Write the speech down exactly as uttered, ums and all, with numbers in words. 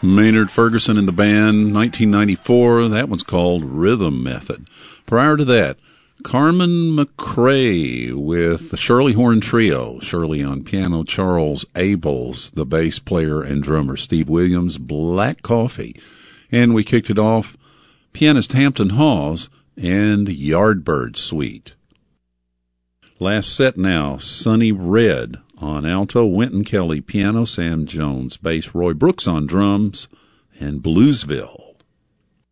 Maynard Ferguson and the band, nineteen ninety-four. That one's called Rhythm Method. Prior to that, Carmen McRae with the Shirley Horn Trio. Shirley on piano, Charles Abels, the bass player and drummer, Steve Williams, Black Coffee. And we kicked it off, pianist Hampton Hawes and Yardbird Suite. Last set now, Sonny Red on alto, Wynton Kelly piano, Sam Jones bass, Roy Brooks on drums, and Bluesville.